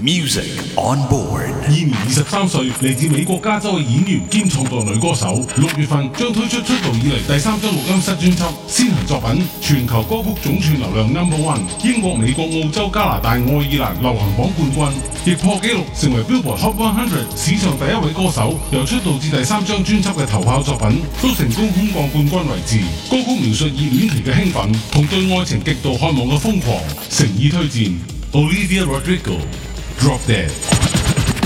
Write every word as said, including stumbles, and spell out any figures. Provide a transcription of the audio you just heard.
Music on board。 現年二十三歲，嚟自美國加州嘅演員兼創作女歌手，六月份將推出出道以嚟第三張錄音室專輯，先行作品全球歌曲總串流量 number one， 英國、美國、澳洲、加拿大、愛爾蘭流行榜冠軍，亦破紀錄成為 Billboard Top 一百史上第一位歌手。由出道至第三張專輯嘅頭炮作品，都成功空降冠軍位置。歌曲描述熱戀期嘅興奮同對愛情極度渴望嘅瘋狂，誠意推薦 Olivia Rodrigo Drop Dead。